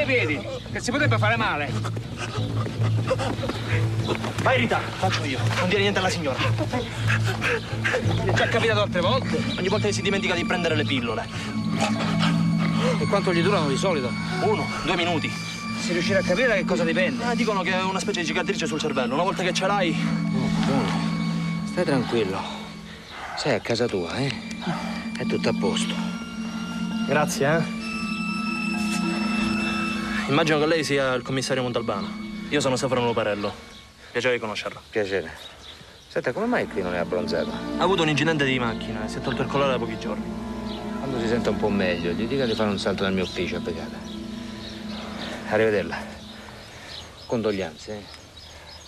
i piedi, che si potrebbe fare male. Vai Rita, faccio io. Non dire niente alla signora. Mi è già capitato altre volte. Ogni volta che si dimentica di prendere le pillole. E quanto gli durano di solito? 1, 2 minuti. Si riuscirà a capire da che cosa dipende? Dicono che è una specie di cicatrice sul cervello. Una volta che ce l'hai... Buono. Stai tranquillo. Sei a casa tua, eh? È tutto a posto. Grazie, eh? Immagino che lei sia il commissario Montalbano. Io sono Stefano Luparello. Piacere di conoscerlo. Piacere. Senta, come mai qui non è abbronzato? Ha avuto un incidente di macchina e si è tolto il colore da pochi giorni. Quando si sente un po' meglio, gli dica di fare un salto nel mio ufficio, a Pecata. Arrivederla. Condoglianze, eh?